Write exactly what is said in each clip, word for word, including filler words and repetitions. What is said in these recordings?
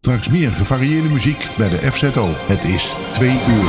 Straks meer gevarieerde muziek bij de F Z O. Het is twee uur.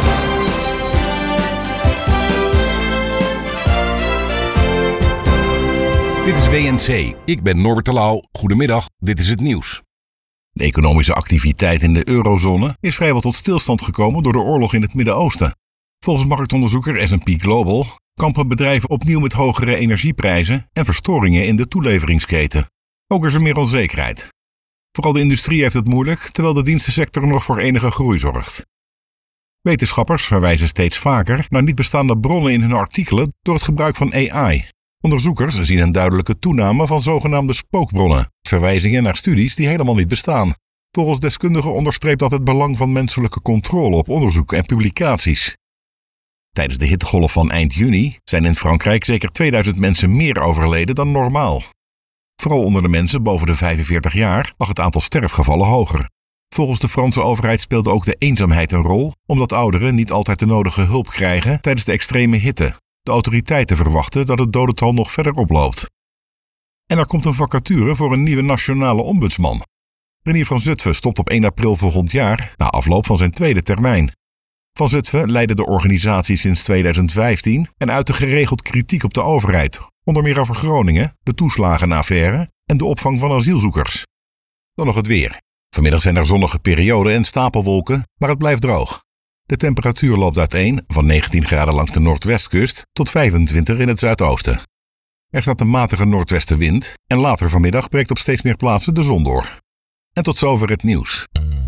Dit is W N C. Ik ben Norbert Terlouw. Goedemiddag, dit is het nieuws. De economische activiteit in de eurozone is vrijwel tot stilstand gekomen door de oorlog in het Midden-Oosten. Volgens marktonderzoeker S en P Global kampen bedrijven opnieuw met hogere energieprijzen en verstoringen in de toeleveringsketen. Ook is er meer onzekerheid. Vooral de industrie heeft het moeilijk, terwijl de dienstensector nog voor enige groei zorgt. Wetenschappers verwijzen steeds vaker naar niet bestaande bronnen in hun artikelen door het gebruik van A I. Onderzoekers zien een duidelijke toename van zogenaamde spookbronnen, verwijzingen naar studies die helemaal niet bestaan. Volgens deskundigen onderstreept dat het belang van menselijke controle op onderzoek en publicaties. Tijdens de hittegolf van eind juni zijn in Frankrijk zeker tweeduizend mensen meer overleden dan normaal. Vooral onder de mensen boven de vijfenveertig jaar lag het aantal sterfgevallen hoger. Volgens de Franse overheid speelde ook de eenzaamheid een rol, omdat ouderen niet altijd de nodige hulp krijgen tijdens de extreme hitte. De autoriteiten verwachten dat het dodental nog verder oploopt. En er komt een vacature voor een nieuwe nationale ombudsman. Renier van Zutphen stopt op één april volgend jaar, na afloop van zijn tweede termijn. Van Zutphen leidde de organisatie sinds tweeduizend vijftien en uitte geregeld kritiek op de overheid, onder meer over Groningen, de toeslagenaffaire en de opvang van asielzoekers. Dan nog het weer. Vanmiddag zijn er zonnige perioden en stapelwolken, maar het blijft droog. De temperatuur loopt uiteen van negentien graden langs de noordwestkust tot vijfentwintig in het zuidoosten. Er staat een matige noordwestenwind en later vanmiddag breekt op steeds meer plaatsen de zon door. En tot zover het nieuws.